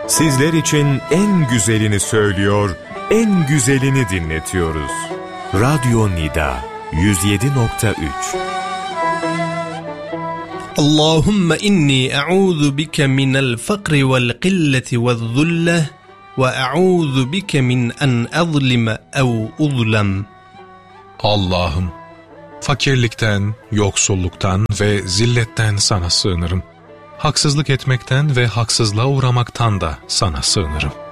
Sizler için en güzelini söylüyor, en güzelini dinletiyoruz. Radyo Nida 107.3. Allahümme inni e'udhu bike minel fakri vel qilleti vel zulleh ve e'udhu bike min en azlime ev uzlem. Allah'ım, fakirlikten, yoksulluktan ve zilletten sana sığınırım. Haksızlık etmekten ve haksızlığa uğramaktan da sana sığınırım.